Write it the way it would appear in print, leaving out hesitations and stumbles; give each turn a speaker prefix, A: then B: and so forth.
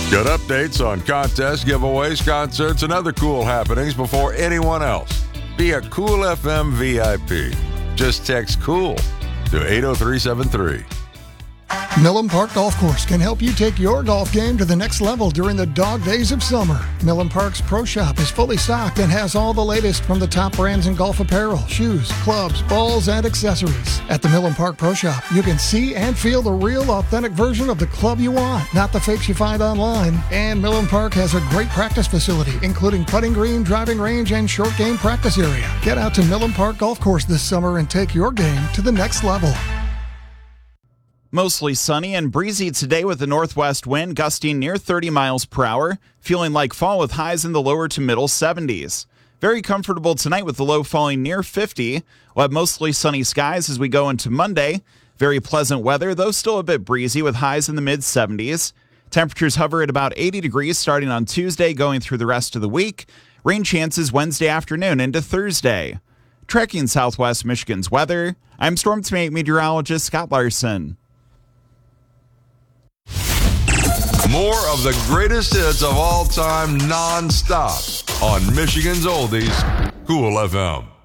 A: Get updates on contests, giveaways, concerts, and other cool happenings before anyone else. Be a Cool FM VIP. Just text COOL to 80373.
B: Millen Park Golf Course can help you take your golf game to the next level during the dog days of summer. Millen Park's Pro Shop is fully stocked and has all the latest from the top brands in golf apparel, shoes, clubs, balls, and accessories. At the Millen Park Pro Shop, you can see and feel the real, authentic version of the club you want, not the fakes you find online. And Millen Park has a great practice facility, including putting green, driving range, and short game practice area. Get out to Millen Park Golf Course this summer and take your game to the next level.
C: Mostly sunny and breezy today with a northwest wind gusting near 30 miles per hour, feeling like fall with highs in the lower to middle 70s. Very comfortable tonight with the low falling near 50. We'll have mostly sunny skies as we go into Monday. Very pleasant weather, though still a bit breezy with highs in the mid 70s. Temperatures hover at about 80 degrees starting on Tuesday going through the rest of the week. Rain chances Wednesday afternoon into Thursday. Tracking Southwest Michigan's weather, I'm Storm Team meteorologist Scott Larson.
A: More of the greatest hits of all time non-stop on Michigan's Oldies, Cool FM.